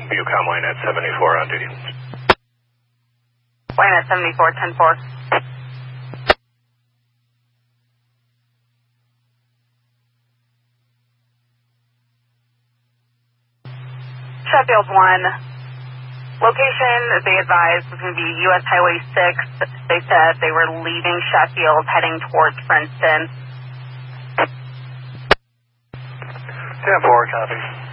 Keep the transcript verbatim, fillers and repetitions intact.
Bucom Wynet seventy-four on duty. Wynet seventy-four, ten four. Sheffield one. Location, they advised, was going to be U S Highway six. They said they were leaving Sheffield, heading towards Princeton. ten four, copy.